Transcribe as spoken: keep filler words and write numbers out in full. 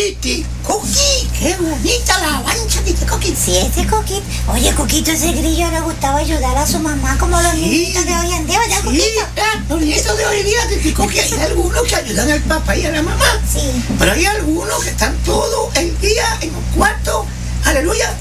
Titi, Coqui, qué bonita la alabanza que dice Coqui. Sí, ese Coquito. Oye, Coquito, ese grillo le gustaba ayudar a su mamá como los Sí. niñitos de hoy en día, ¿verdad, Sí, Coquito? ah, los nietos de hoy día, Titi Coqui, hay algunos que ayudan al papá y a la mamá. Sí. Pero hay algunos que están todo el día en un cuarto, aleluya,